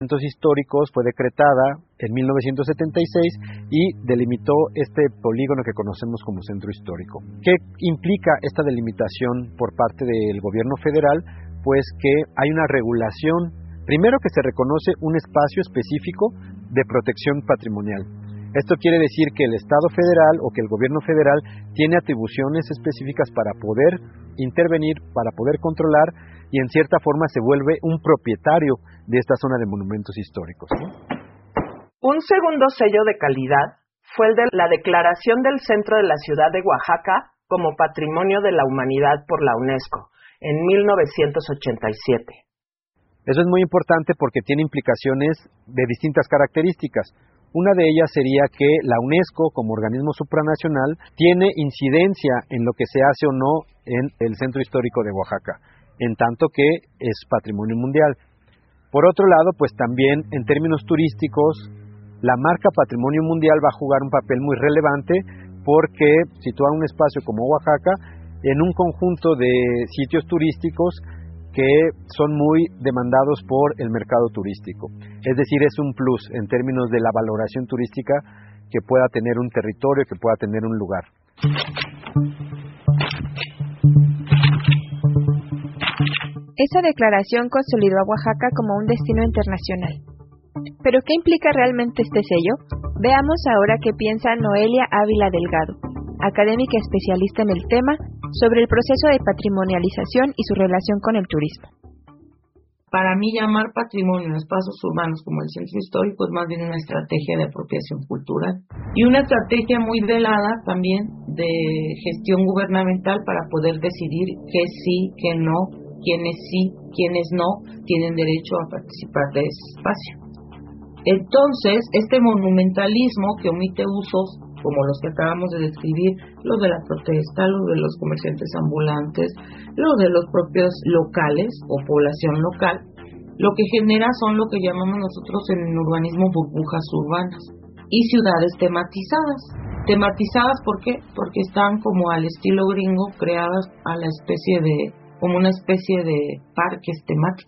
históricos fue decretada en 1976 y delimitó este polígono que conocemos como centro histórico. ¿Qué implica esta delimitación por parte del gobierno federal? Pues que hay una regulación, primero que se reconoce un espacio específico de protección patrimonial. Esto quiere decir que el Estado federal o que el gobierno federal tiene atribuciones específicas para poder intervenir, para poder controlar, y en cierta forma se vuelve un propietario de esta zona de monumentos históricos, ¿no? Un segundo sello de calidad fue el de la declaración del centro de la ciudad de Oaxaca como Patrimonio de la Humanidad por la UNESCO en 1987. Eso es muy importante porque tiene implicaciones de distintas características. Una de ellas sería que la UNESCO, como organismo supranacional, tiene incidencia en lo que se hace o no en el centro histórico de Oaxaca, en tanto que es patrimonio mundial. Por otro lado, pues también en términos turísticos, la marca Patrimonio Mundial va a jugar un papel muy relevante porque sitúa un espacio como Oaxaca en un conjunto de sitios turísticos que son muy demandados por el mercado turístico. Es decir, es un plus en términos de la valoración turística que pueda tener un territorio, que pueda tener un lugar. Esa declaración consolidó a Oaxaca como un destino internacional. ¿Pero qué implica realmente este sello? Veamos ahora qué piensa Noelia Ávila Delgado, académica especialista en el tema, sobre el proceso de patrimonialización y su relación con el turismo. Para mí, llamar patrimonio a espacios urbanos como el centro histórico es más bien una estrategia de apropiación cultural y una estrategia muy velada también de gestión gubernamental para poder decidir qué sí, qué no, quiénes sí, quiénes no tienen derecho a participar de ese espacio. Entonces, este monumentalismo que omite usos como los que acabamos de describir, los de la protesta, los de los comerciantes ambulantes, los de los propios locales o población local, lo que genera son lo que llamamos nosotros en el urbanismo burbujas urbanas y ciudades tematizadas. Tematizadas, ¿por qué? Porque están como al estilo gringo, creadas a la especie de, como una especie de parques temáticos.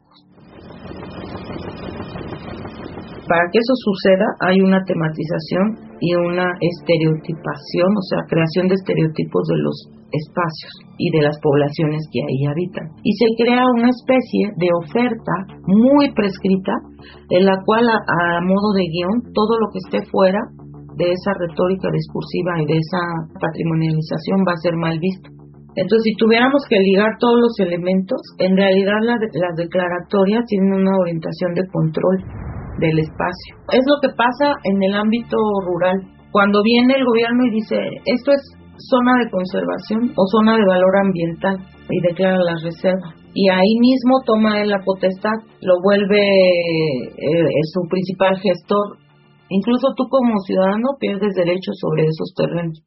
Para que eso suceda hay una tematización y una estereotipación, o sea, creación de estereotipos de los espacios y de las poblaciones que ahí habitan. Y se crea una especie de oferta muy prescrita en la cual a modo de guión todo lo que esté fuera de esa retórica discursiva y de esa patrimonialización va a ser mal visto. Entonces, si tuviéramos que ligar todos los elementos, en realidad las declaratorias tienen una orientación de control del espacio. Es lo que pasa en el ámbito rural. Cuando viene el gobierno y dice, esto es zona de conservación o zona de valor ambiental, y declara las reservas. Y ahí mismo toma él la potestad, lo vuelve su principal gestor. Incluso tú como ciudadano pierdes derechos sobre esos terrenos.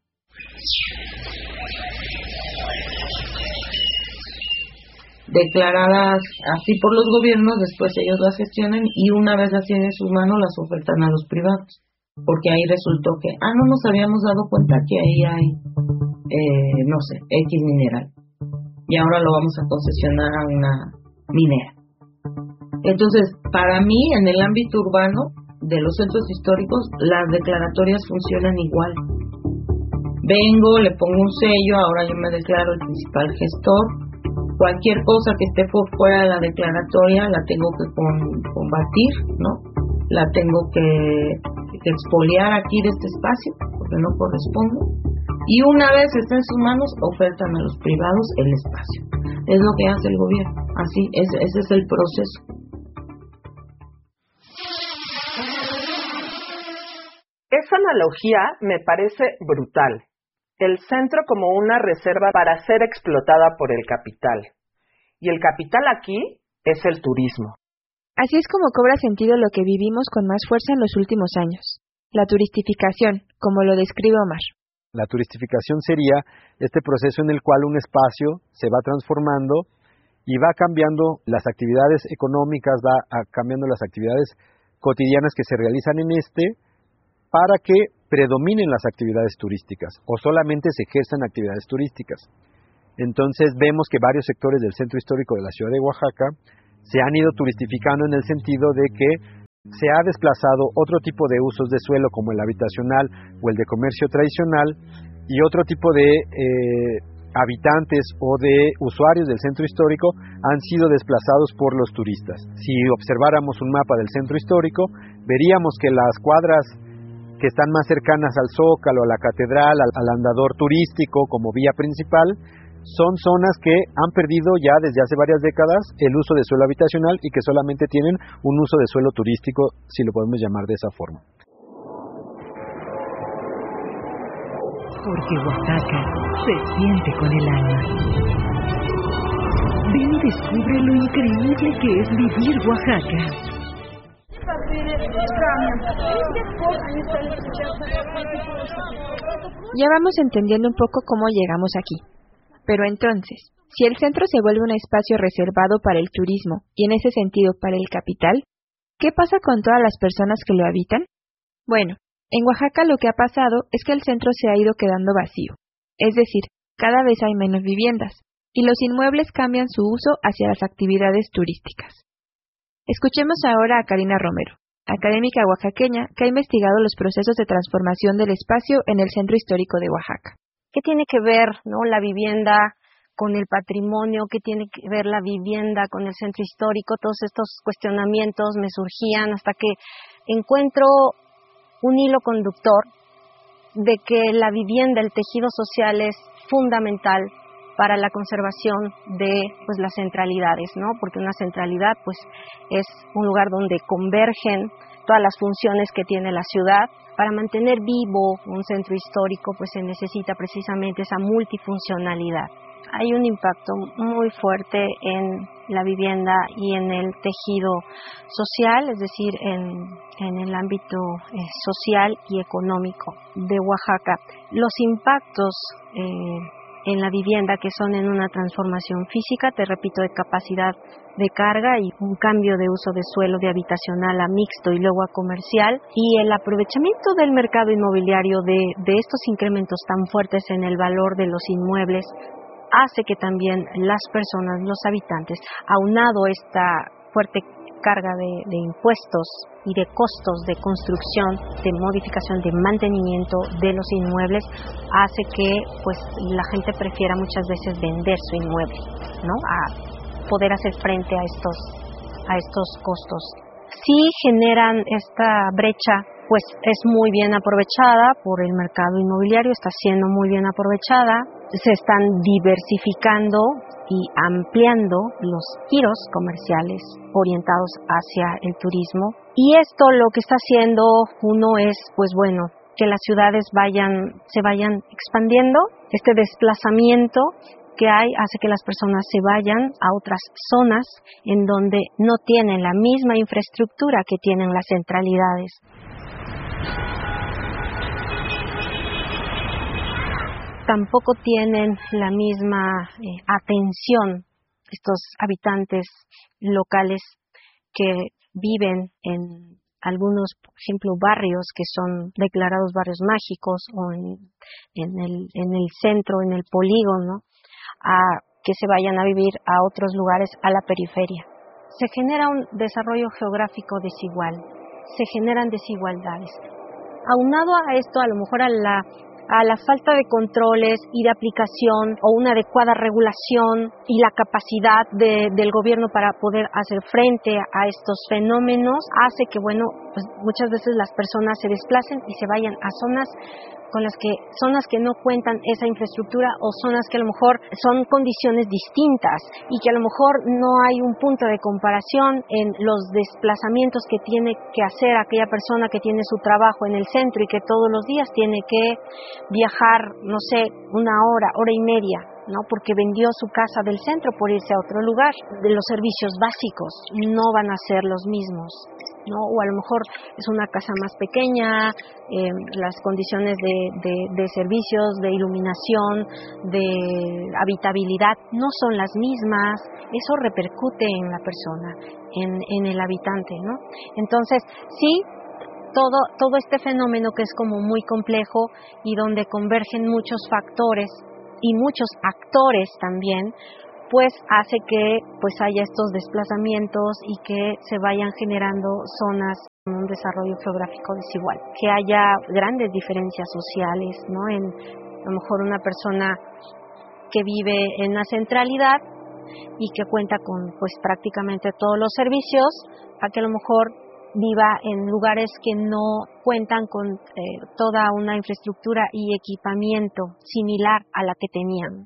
Declaradas así por los gobiernos, después ellos las gestionan y una vez las tienen en sus manos las ofertan a los privados, porque ahí resultó que, no nos habíamos dado cuenta que ahí hay, no sé, X mineral, y ahora lo vamos a concesionar a una minera. Entonces, para mí, en el ámbito urbano de los centros históricos, las declaratorias funcionan igual. Vengo, le pongo un sello, ahora yo me declaro el principal gestor. Cualquier cosa que esté por fuera de la declaratoria la tengo que combatir, ¿no? La tengo que expoliar aquí de este espacio, porque no corresponde. Y una vez está en sus manos, ofertan a los privados el espacio. Es lo que hace el gobierno. Así, ese es el proceso. Esa analogía me parece brutal. El centro como una reserva para ser explotada por el capital. Y el capital aquí es el turismo. Así es como cobra sentido lo que vivimos con más fuerza en los últimos años. La turistificación, como lo describe Omar. La turistificación sería este proceso en el cual un espacio se va transformando y va cambiando las actividades económicas, cambiando las actividades cotidianas que se realizan en para que predominen las actividades turísticas o solamente se ejerzan actividades turísticas. Entonces vemos que varios sectores del centro histórico de la ciudad de Oaxaca se han ido turistificando en el sentido de que se ha desplazado otro tipo de usos de suelo como el habitacional o el de comercio tradicional y otro tipo de habitantes o de usuarios del centro histórico han sido desplazados por los turistas. Si observáramos un mapa del centro histórico, veríamos que las cuadras que están más cercanas al Zócalo, a la Catedral, al andador turístico como vía principal, son zonas que han perdido ya desde hace varias décadas el uso de suelo habitacional y que solamente tienen un uso de suelo turístico, si lo podemos llamar de esa forma. Porque Oaxaca se siente con el alma. Ven y descubre lo increíble que es vivir Oaxaca. Ya vamos entendiendo un poco cómo llegamos aquí. Pero entonces, si el centro se vuelve un espacio reservado para el turismo y en ese sentido para el capital, ¿qué pasa con todas las personas que lo habitan? Bueno, en Oaxaca lo que ha pasado es que el centro se ha ido quedando vacío, es decir, cada vez hay menos viviendas, y los inmuebles cambian su uso hacia las actividades turísticas. Escuchemos ahora a Karina Romero, académica oaxaqueña que ha investigado los procesos de transformación del espacio en el centro histórico de Oaxaca. ¿Qué tiene que ver, la vivienda con el patrimonio? ¿Qué tiene que ver la vivienda con el centro histórico? Todos estos cuestionamientos me surgían hasta que encuentro un hilo conductor de que la vivienda, el tejido social es fundamental para la conservación de las centralidades, porque una centralidad es un lugar donde convergen todas las funciones que tiene la ciudad. Para mantener vivo un centro histórico, se necesita precisamente esa multifuncionalidad. Hay un impacto muy fuerte en la vivienda y en el tejido social, es decir, en el ámbito social y económico de Oaxaca. Los impactos en la vivienda que son en una transformación física, te repito, de capacidad de carga y un cambio de uso de suelo de habitacional a mixto y luego a comercial, y el aprovechamiento del mercado inmobiliario de estos incrementos tan fuertes en el valor de los inmuebles hace que también las personas, los habitantes, aunado esta fuerte carga de impuestos y de costos de construcción, de modificación, de mantenimiento de los inmuebles, hace que la gente prefiera muchas veces vender su inmueble, a poder hacer frente a estos costos. Sí generan esta brecha, es muy bien aprovechada por el mercado inmobiliario, está siendo muy bien aprovechada, se están diversificando y ampliando los giros comerciales orientados hacia el turismo. Y esto lo que está haciendo uno es, que las ciudades se vayan expandiendo. Este desplazamiento que hay hace que las personas se vayan a otras zonas en donde no tienen la misma infraestructura que tienen las centralidades. Tampoco tienen la misma atención estos habitantes locales que viven en algunos, por ejemplo, barrios que son declarados barrios mágicos o en el centro, en el polígono, a que se vayan a vivir a otros lugares, a la periferia. Se genera un desarrollo geográfico desigual, se generan desigualdades. Aunado a esto, a lo mejor a la falta de controles y de aplicación o una adecuada regulación y la capacidad del gobierno para poder hacer frente a estos fenómenos, hace que, muchas veces las personas se desplacen y se vayan a zonas que no cuentan esa infraestructura o zonas que a lo mejor son condiciones distintas y que a lo mejor no hay un punto de comparación en los desplazamientos que tiene que hacer aquella persona que tiene su trabajo en el centro y que todos los días tiene que viajar, una hora y media, porque vendió su casa del centro por irse a otro lugar. De los servicios básicos no van a ser los mismos, o a lo mejor es una casa más pequeña, las condiciones de servicios, de iluminación, de habitabilidad no son las mismas. Eso repercute en la persona, en el habitante, Entonces, sí, todo este fenómeno que es como muy complejo y donde convergen muchos factores y muchos actores también, hace que haya estos desplazamientos y que se vayan generando zonas un desarrollo geográfico desigual, que haya grandes diferencias sociales, ¿no? En a lo mejor una persona que vive en la centralidad y que cuenta con pues prácticamente todos los servicios, a que a lo mejor viva en lugares que no cuentan con toda una infraestructura y equipamiento similar a la que tenían.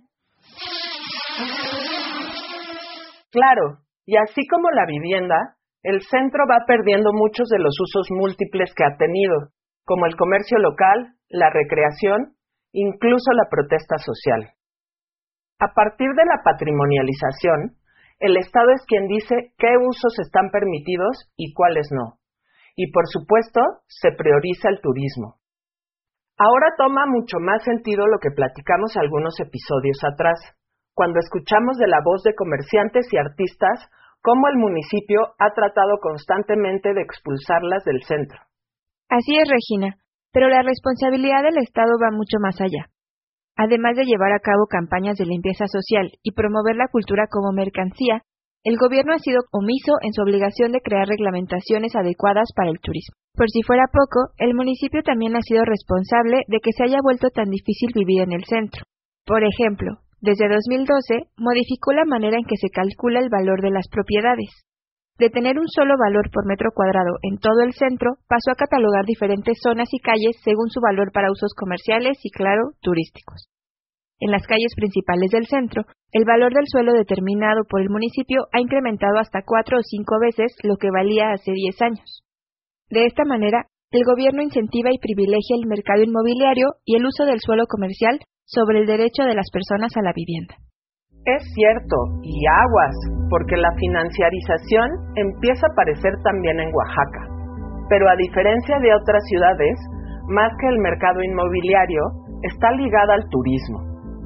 Claro, y así como la vivienda, el centro va perdiendo muchos de los usos múltiples que ha tenido, como el comercio local, la recreación, incluso la protesta social. A partir de la patrimonialización, el Estado es quien dice qué usos están permitidos y cuáles no. Y por supuesto, se prioriza el turismo. Ahora toma mucho más sentido lo que platicamos algunos episodios atrás, cuando escuchamos de la voz de comerciantes y artistas cómo el municipio ha tratado constantemente de expulsarlas del centro. Así es, Regina, pero la responsabilidad del Estado va mucho más allá. Además de llevar a cabo campañas de limpieza social y promover la cultura como mercancía, el gobierno ha sido omiso en su obligación de crear reglamentaciones adecuadas para el turismo. Por si fuera poco, el municipio también ha sido responsable de que se haya vuelto tan difícil vivir en el centro. Por ejemplo, desde 2012 modificó la manera en que se calcula el valor de las propiedades. De tener un solo valor por metro cuadrado en todo el centro, pasó a catalogar diferentes zonas y calles según su valor para usos comerciales y, claro, turísticos. En las calles principales del centro, el valor del suelo determinado por el municipio ha incrementado hasta 4 o 5 veces lo que valía hace 10 años. De esta manera, el gobierno incentiva y privilegia el mercado inmobiliario y el uso del suelo comercial sobre el derecho de las personas a la vivienda. Es cierto, y aguas, porque la financiarización empieza a aparecer también en Oaxaca. Pero a diferencia de otras ciudades, más que el mercado inmobiliario, está ligada al turismo.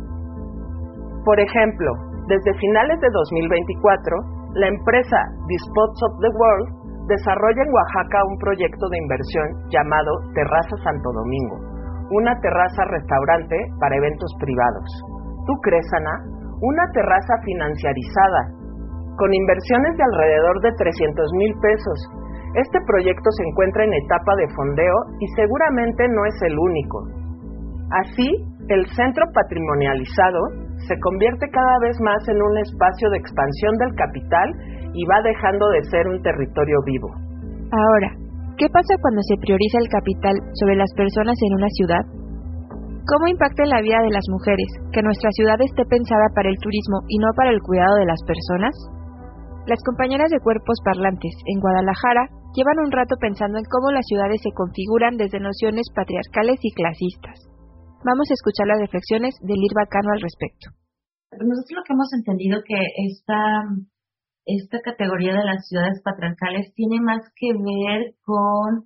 Por ejemplo, desde finales de 2024, la empresa The Spots of the World desarrolla en Oaxaca un proyecto de inversión llamado Terraza Santo Domingo, una terraza-restaurante para eventos privados. ¿Tú crees, Ana? Una terraza financiarizada, con inversiones de alrededor de 300,000 pesos. Este proyecto se encuentra en etapa de fondeo y seguramente no es el único. Así, el centro patrimonializado se convierte cada vez más en un espacio de expansión del capital y va dejando de ser un territorio vivo. Ahora, ¿qué pasa cuando se prioriza el capital sobre las personas en una ciudad? ¿Cómo impacta en la vida de las mujeres que nuestra ciudad esté pensada para el turismo y no para el cuidado de las personas? Las compañeras de Cuerpos Parlantes en Guadalajara llevan un rato pensando en cómo las ciudades se configuran desde nociones patriarcales y clasistas. Vamos a escuchar las reflexiones de Lirva Cano al respecto. Nosotros lo que hemos entendido que esta categoría de las ciudades patriarcales tiene más que ver con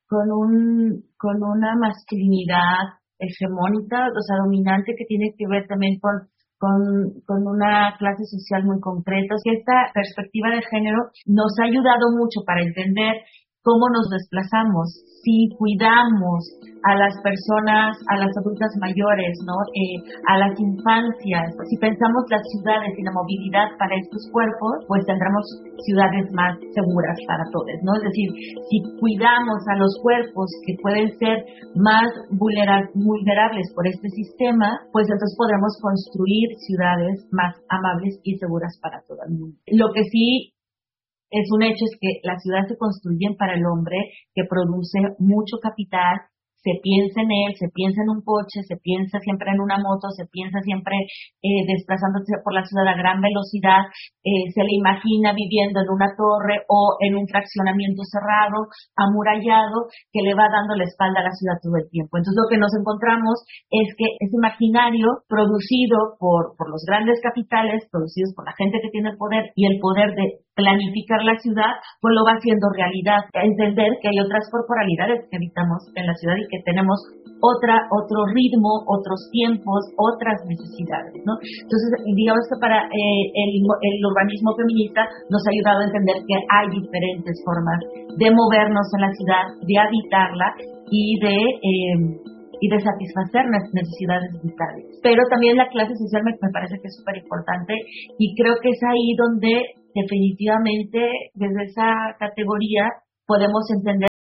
una masculinidad hegemónica, o sea, dominante, que tiene que ver también con una clase social muy concreta. Que esta perspectiva de género nos ha ayudado mucho para entender cómo nos desplazamos, si cuidamos a las personas, a las adultas mayores, ¿no? A las infancias. Si pensamos las ciudades y la movilidad para estos cuerpos, pues tendremos ciudades más seguras para todos, ¿no? Es decir, si cuidamos a los cuerpos que pueden ser más vulnerables por este sistema, pues entonces podremos construir ciudades más amables y seguras para todo el mundo. Lo que sí es un hecho es que las ciudades se construyen para el hombre, que produce mucho capital. Se piensa en él, se piensa en un coche, se piensa siempre en una moto, se piensa siempre desplazándose por la ciudad a gran velocidad, se le imagina viviendo en una torre o en un fraccionamiento cerrado, amurallado, que le va dando la espalda a la ciudad todo el tiempo. Entonces lo que nos encontramos es que ese imaginario producido por los grandes capitales, producidos por la gente que tiene el poder y el poder de planificar la ciudad, pues lo va haciendo realidad. Entender que hay otras corporalidades que habitamos en la ciudad y que tenemos otro ritmo, otros tiempos, otras necesidades, ¿no? Entonces, digamos que para el urbanismo feminista nos ha ayudado a entender que hay diferentes formas de movernos en la ciudad, de habitarla y de satisfacer necesidades vitales. Pero también la clase social me parece que es súper importante y creo que es ahí donde definitivamente desde esa categoría podemos entender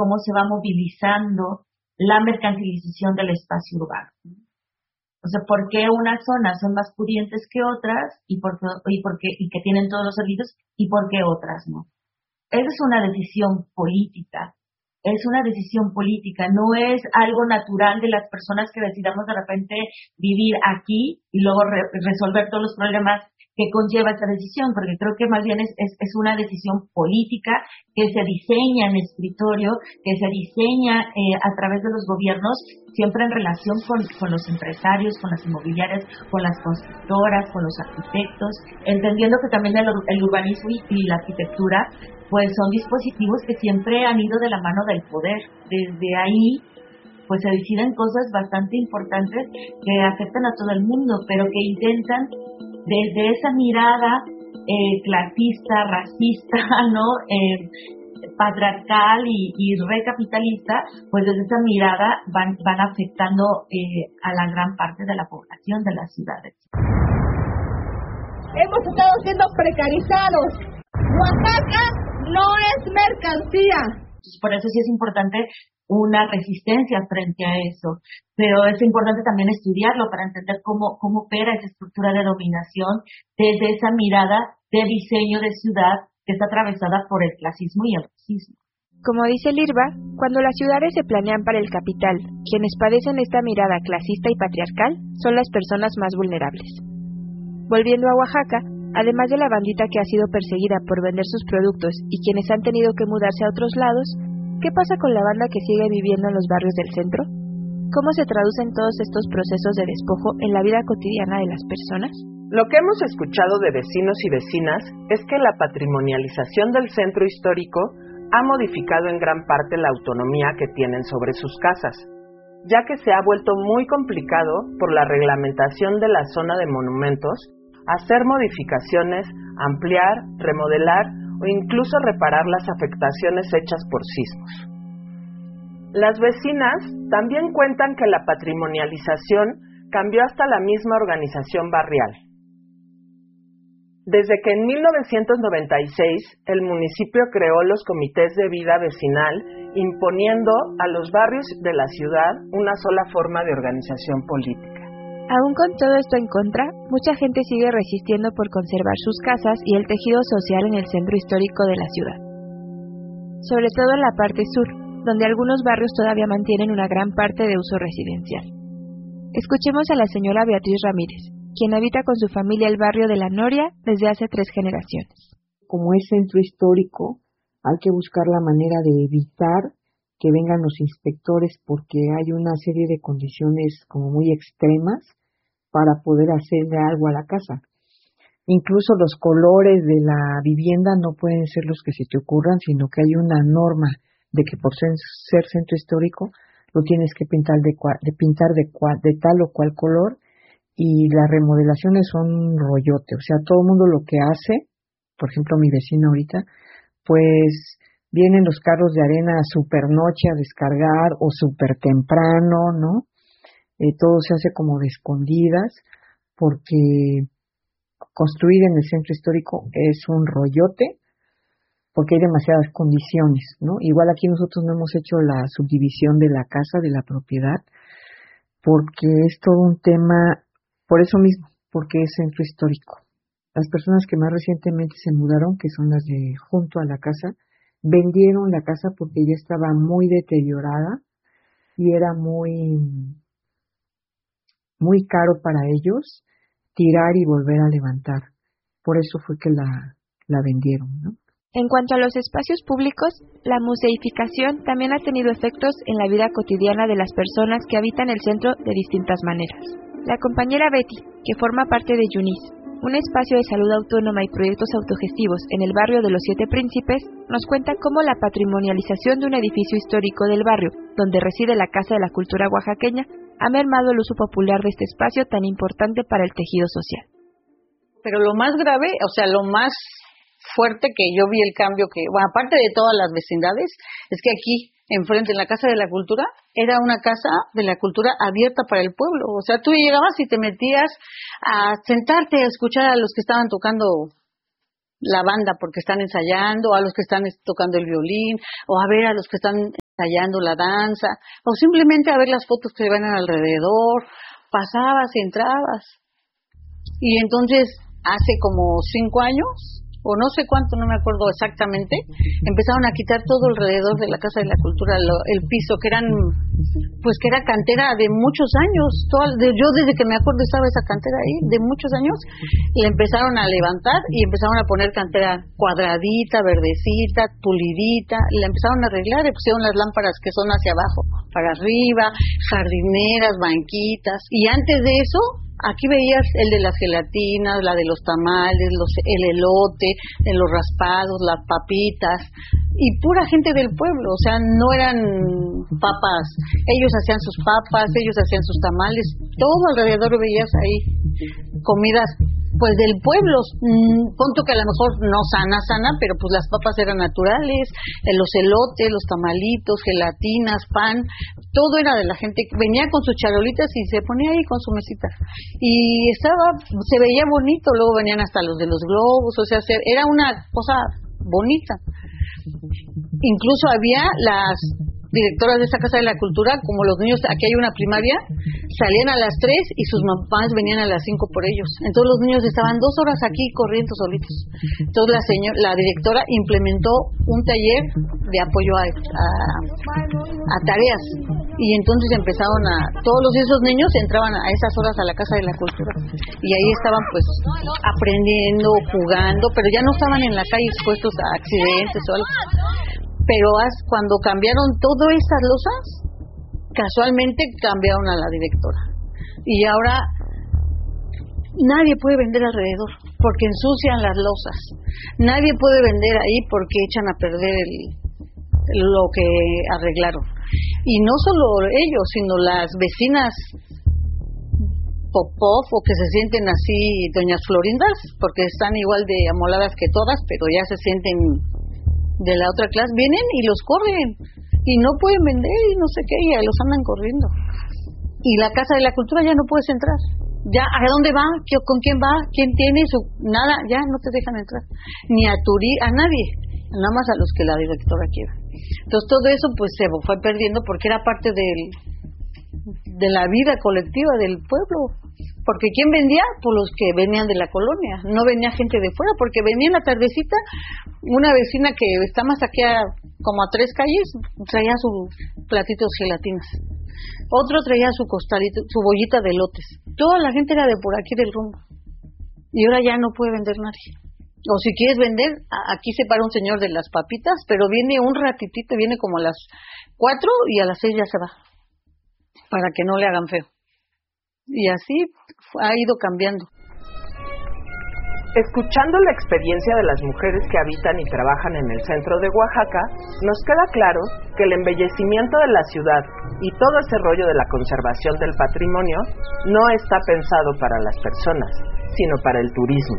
cómo se va movilizando la mercantilización del espacio urbano. O sea, ¿por qué unas zonas son más pudientes que otras y que tienen todos los servicios y por qué otras no? Esa es una decisión política. Es una decisión política, no es algo natural de las personas que decidamos de repente vivir aquí y luego resolver todos los problemas que conlleva esa decisión, porque creo que más bien es una decisión política que se diseña en escritorio, que se diseña a través de los gobiernos, siempre en relación con los empresarios, con las inmobiliarias, con las constructoras, con los arquitectos, entendiendo que también el urbanismo y la arquitectura pues son dispositivos que siempre han ido de la mano del poder. Desde ahí, pues se deciden cosas bastante importantes que afectan a todo el mundo, pero que intentan, desde esa mirada clasista, racista, ¿no? Patriarcal y recapitalista, pues desde esa mirada van afectando a la gran parte de la población de las ciudades. Hemos estado siendo precarizados. Oaxaca no es mercancía. Por eso sí es importante una resistencia frente a eso, pero es importante también estudiarlo para entender cómo opera esa estructura de dominación desde esa mirada de diseño de ciudad que está atravesada por el clasismo y el racismo. Como dice Lirva, cuando las ciudades se planean para el capital, quienes padecen esta mirada clasista y patriarcal son las personas más vulnerables. Volviendo a Oaxaca, además de la bandita que ha sido perseguida por vender sus productos y quienes han tenido que mudarse a otros lados, ¿qué pasa con la banda que sigue viviendo en los barrios del centro? ¿Cómo se traducen todos estos procesos de despojo en la vida cotidiana de las personas? Lo que hemos escuchado de vecinos y vecinas es que la patrimonialización del centro histórico ha modificado en gran parte la autonomía que tienen sobre sus casas, ya que se ha vuelto muy complicado por la reglamentación de la zona de monumentos hacer modificaciones, ampliar, remodelar o incluso reparar las afectaciones hechas por sismos. Las vecinas también cuentan que la patrimonialización cambió hasta la misma organización barrial. Desde que en 1996 el municipio creó los comités de vida vecinal, imponiendo a los barrios de la ciudad una sola forma de organización política. Aún con todo esto en contra, mucha gente sigue resistiendo por conservar sus casas y el tejido social en el centro histórico de la ciudad. Sobre todo en la parte sur, donde algunos barrios todavía mantienen una gran parte de uso residencial. Escuchemos a la señora Beatriz Ramírez, quien habita con su familia el barrio de La Noria desde hace 3 generaciones. Como es centro histórico, hay que buscar la manera de evitar que vengan los inspectores porque hay una serie de condiciones como muy extremas para poder hacerle algo a la casa. Incluso los colores de la vivienda no pueden ser los que se te ocurran, sino que hay una norma de que por ser centro histórico lo tienes que pintar de tal o cual color, y las remodelaciones son un rollote. O sea, todo el mundo lo que hace, por ejemplo mi vecina ahorita, pues vienen los carros de arena a supernoche a descargar o súper temprano, ¿no? Todo se hace como de escondidas, porque construir en el centro histórico es un rollote, porque hay demasiadas condiciones, ¿no? Igual aquí nosotros no hemos hecho la subdivisión de la casa, de la propiedad, porque es todo un tema, por eso mismo, porque es centro histórico. Las personas que más recientemente se mudaron, que son las de junto a la casa, vendieron la casa porque ya estaba muy deteriorada y era muy caro para ellos tirar y volver a levantar. Por eso fue que la vendieron, ¿no? En cuanto a los espacios públicos, la museificación también ha tenido efectos en la vida cotidiana de las personas que habitan el centro de distintas maneras. La compañera Betty, que forma parte de Yunis, un espacio de salud autónoma y proyectos autogestivos en el barrio de los 7 Príncipes, nos cuenta cómo la patrimonialización de un edificio histórico del barrio, donde reside la Casa de la Cultura Oaxaqueña, ha mermado el uso popular de este espacio tan importante para el tejido social. Pero lo más grave, o sea, lo más fuerte que yo vi el cambio que, bueno, aparte de todas las vecindades, es que aquí, enfrente, en la Casa de la Cultura, era una casa de la cultura abierta para el pueblo. O sea, tú llegabas y te metías a sentarte a escuchar a los que estaban tocando la banda porque están ensayando, a los que están tocando el violín, o a ver a los que están ensayando la danza, o simplemente a ver las fotos que se ven alrededor, pasabas, entrabas. Y entonces, hace como 5 años, o no sé cuánto, no me acuerdo exactamente, empezaron a quitar todo alrededor de la Casa de la Cultura, el piso, que era cantera de muchos años. Yo desde que me acuerdo estaba esa cantera ahí, de muchos años, y empezaron a levantar y empezaron a poner cantera cuadradita, verdecita, pulidita, la empezaron a arreglar y pusieron las lámparas que son hacia abajo, para arriba, jardineras, banquitas, y antes de eso, aquí veías el de las gelatinas, la de los tamales, el elote, de los raspados, las papitas, y pura gente del pueblo, o sea, no eran papas, ellos hacían sus papas, ellos hacían sus tamales, todo alrededor veías ahí comidas pues del pueblo, punto que a lo mejor no sana, pero pues las papas eran naturales, los elotes, los tamalitos, gelatinas, pan, todo era de la gente, venía con sus charolitas y se ponía ahí con su mesita, y se veía bonito, luego venían hasta los de los globos, o sea, era una cosa bonita. Incluso había las directoras de esta Casa de la Cultura, como los niños, aquí hay una primaria, salían a las 3 y sus mamás venían a las 5 por ellos. Entonces los niños estaban 2 horas aquí corriendo solitos. Entonces la directora implementó un taller de apoyo a tareas. Y entonces todos esos niños entraban a esas horas a la Casa de la Cultura. Y ahí estaban pues aprendiendo, jugando, pero ya no estaban en la calle expuestos a accidentes o algo. Pero cuando cambiaron todas esas losas, casualmente cambiaron a la directora. Y ahora nadie puede vender alrededor, porque ensucian las losas. Nadie puede vender ahí porque echan a perder lo que arreglaron. Y no solo ellos, sino las vecinas Popov, o que se sienten así doñas Florindas, porque están igual de amoladas que todas, pero ya se sienten de la otra clase, vienen y los corren y no pueden vender y no sé qué, y los andan corriendo. Y la Casa de la Cultura ya no puedes entrar. Ya, ¿a dónde va? ¿Con quién va? ¿Quién tiene nada? Ya no te dejan entrar. Ni a nadie, nada más a los que la directora quiera. Entonces todo eso pues se fue perdiendo porque era parte de la vida colectiva del pueblo. Porque ¿quién vendía? Pues los que venían de la colonia, no venía gente de fuera, porque venía en la tardecita una vecina que está más aquí como a 3 calles, traía sus platitos gelatinas, otro traía su costalito, su bollita de elotes, toda la gente era de por aquí del rumbo, y ahora ya no puede vender nadie. O si quieres vender, aquí se para un señor de las papitas, pero viene un ratitito, viene como a las 4 y a las 6 ya se va, para que no le hagan feo. Y así ha ido cambiando. Escuchando la experiencia de las mujeres que habitan y trabajan en el centro de Oaxaca, nos queda claro que el embellecimiento de la ciudad y todo ese rollo de la conservación del patrimonio no está pensado para las personas, sino para el turismo.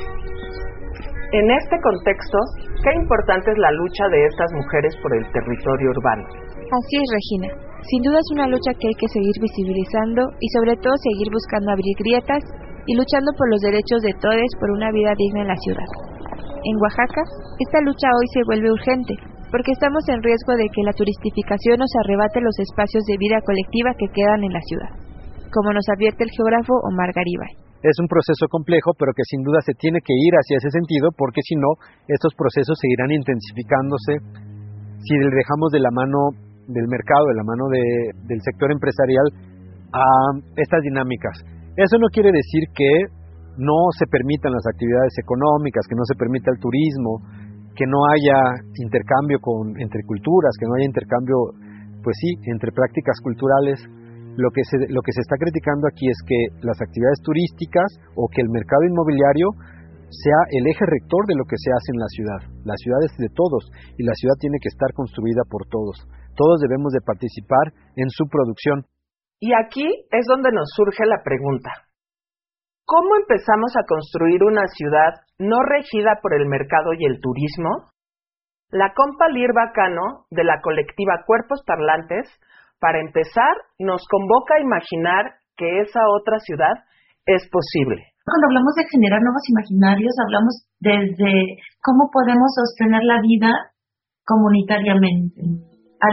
En este contexto, qué importante es la lucha de estas mujeres por el territorio urbano. Así es, Regina. Sin duda es una lucha que hay que seguir visibilizando y sobre todo seguir buscando abrir grietas y luchando por los derechos de todos por una vida digna en la ciudad. En Oaxaca, esta lucha hoy se vuelve urgente, porque estamos en riesgo de que la turistificación nos arrebate los espacios de vida colectiva que quedan en la ciudad, como nos advierte el geógrafo Omar Garibay. Es un proceso complejo, pero que sin duda se tiene que ir hacia ese sentido, porque si no, estos procesos seguirán intensificándose si le dejamos de la mano del mercado, de la mano del sector empresarial a estas dinámicas. Eso no quiere decir que no se permitan las actividades económicas, que no se permita el turismo, que no haya intercambio entre culturas, que no haya intercambio, pues sí, entre prácticas culturales. Lo que se está criticando aquí es que las actividades turísticas o que el mercado inmobiliario sea el eje rector de lo que se hace en la ciudad. La ciudad es de todos y la ciudad tiene que estar construida por todos. Todos debemos de participar en su producción. Y aquí es donde nos surge la pregunta: ¿cómo empezamos a construir una ciudad no regida por el mercado y el turismo? La compa Lirva Cano, de la colectiva Cuerpos Parlantes, para empezar, nos convoca a imaginar que esa otra ciudad es posible. Cuando hablamos de generar nuevos imaginarios, hablamos desde cómo podemos sostener la vida comunitariamente, alejarnos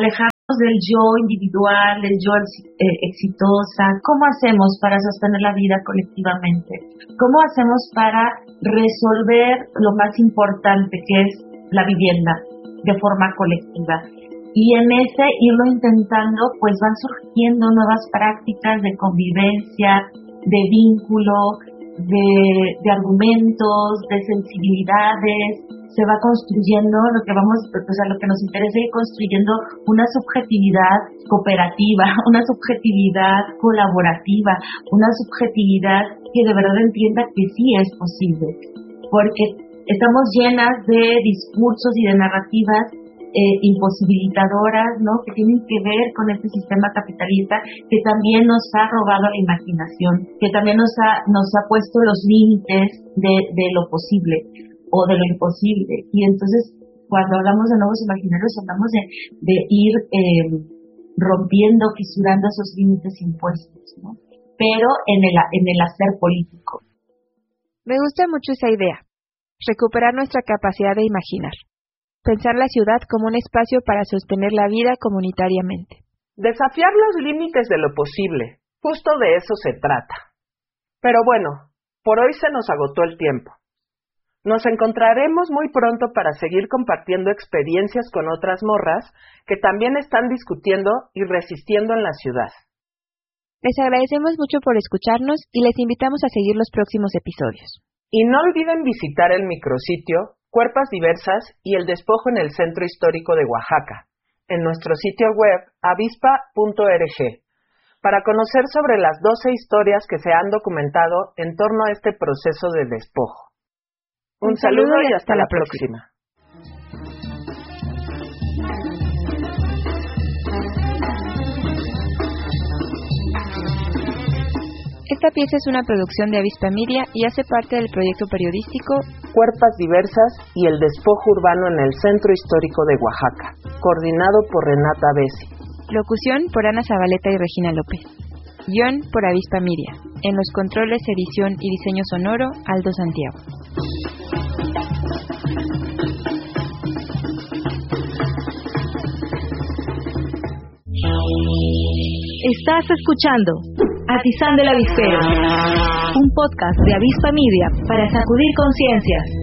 del yo individual, del yo exitosa. ¿Cómo hacemos para sostener la vida colectivamente? ¿Cómo hacemos para resolver lo más importante, que es la vivienda, de forma colectiva? Y en ese irlo intentando, pues van surgiendo nuevas prácticas de convivencia, de vínculo, de argumentos, de sensibilidades. Se va construyendo lo que nos interesa, ir construyendo una subjetividad cooperativa, una subjetividad colaborativa, una subjetividad que de verdad entienda que sí es posible, porque estamos llenas de discursos y de narrativas imposibilitadoras, ¿no?, que tienen que ver con este sistema capitalista que también nos ha robado la imaginación, que también nos ha puesto los límites de lo posible o de lo imposible. Y entonces, cuando hablamos de nuevos imaginarios, hablamos de ir rompiendo, fisurando esos límites impuestos, ¿no? Pero en el hacer político. Me gusta mucho esa idea, recuperar nuestra capacidad de imaginar. Pensar la ciudad como un espacio para sostener la vida comunitariamente. Desafiar los límites de lo posible, justo de eso se trata. Pero bueno, por hoy se nos agotó el tiempo. Nos encontraremos muy pronto para seguir compartiendo experiencias con otras morras que también están discutiendo y resistiendo en la ciudad. Les agradecemos mucho por escucharnos y les invitamos a seguir los próximos episodios. Y no olviden visitar el micrositio Cuerpas Diversas y el Despojo en el Centro Histórico de Oaxaca, en nuestro sitio web avispa.org, para conocer sobre las 12 historias que se han documentado en torno a este proceso de despojo. Un saludo y hasta la próxima. Esta pieza es una producción de Avispa Media y hace parte del proyecto periodístico Cuerpas Diversas y el Despojo Urbano en el Centro Histórico de Oaxaca, coordinado por Renata Bessi. Locución por Ana Zabaleta y Regina López. Guión por Avispa Media. En los controles, edición y diseño sonoro, Aldo Santiago. Estás escuchando Atizán del Avispero, un podcast de Avispa Media para sacudir conciencias.